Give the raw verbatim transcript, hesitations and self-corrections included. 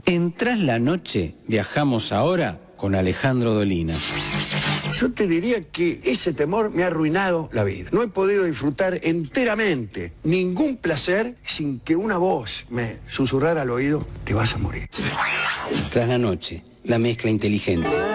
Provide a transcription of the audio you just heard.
En Tras la Noche viajamos ahora con Alejandro Dolina. Yo te diría que ese temor me ha arruinado la vida. No he podido disfrutar enteramente ningún placer sin que una voz me susurrara al oído: te vas a morir. Tras la Noche, la mezcla inteligente.